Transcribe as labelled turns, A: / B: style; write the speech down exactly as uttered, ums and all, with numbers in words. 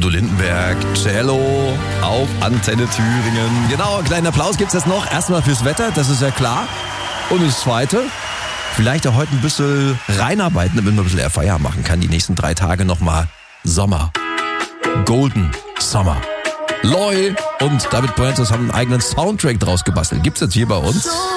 A: Udo Lindenberg, Cello auf Antenne Thüringen. Genau, einen kleinen Applaus gibt's jetzt noch. Erstmal fürs Wetter, das ist ja klar. Und das Zweite, vielleicht auch heute ein bisschen reinarbeiten, damit man ein bisschen eher Feierabend machen kann. Die nächsten drei Tage nochmal Sommer. Golden Summer. Loy und David Puentes haben einen eigenen Soundtrack draus gebastelt. Gibt's jetzt hier bei uns.